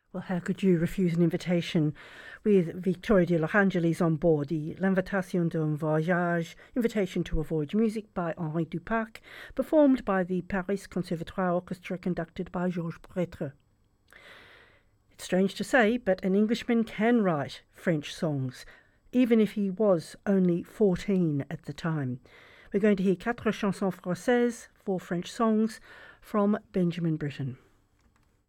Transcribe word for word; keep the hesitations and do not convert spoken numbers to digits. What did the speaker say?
Well, how could you refuse an invitation with Victoria de los Angeles on board? The L'Invitation d'un Voyage, Invitation to a Voyage, music by Henri Dupac, performed by the Paris Conservatoire Orchestra, conducted by Georges Prêtre. It's strange to say, but an Englishman can write French songs, even if he was only fourteen at the time. We're going to hear quatre chansons françaises, four French songs, from Benjamin Britten.